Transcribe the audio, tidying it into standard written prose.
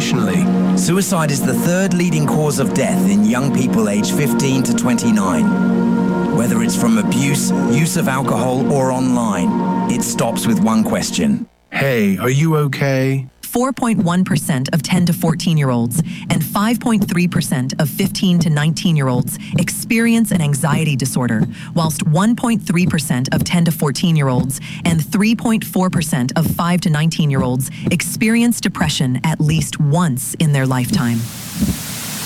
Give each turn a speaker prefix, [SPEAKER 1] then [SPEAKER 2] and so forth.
[SPEAKER 1] Additionally,
[SPEAKER 2] suicide is the third leading cause of death in young people aged 15 to 29. Whether it's from abuse, use of alcohol, or online, it stops with one question.
[SPEAKER 1] hey, are you okay?
[SPEAKER 3] 4.1% of 10 to 14-year-olds and 5.3% of 15 to 19-year-olds experience an anxiety disorder, whilst 1.3% of 10 to 14-year-olds and 3.4% of 5 to 19-year-olds experience depression at least once in their lifetime.